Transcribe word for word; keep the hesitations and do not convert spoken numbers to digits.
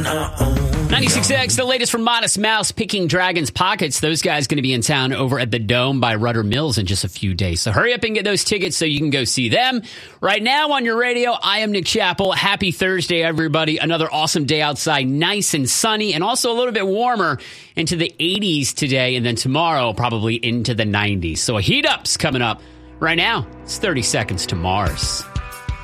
ninety-six X, the latest from Modest Mouse, Picking Dragons Pockets. Those guys going to be in town over at the Dome by Rudder Mills in just a few days. So hurry up and get those tickets so you can go see them. Right now on your radio, I am Nick Chappell. Happy Thursday, everybody. Another awesome day outside, nice and sunny, and also a little bit warmer into the eighties today, and then tomorrow probably into the nineties. So a heat up's coming up. Right now, it's thirty seconds to Mars.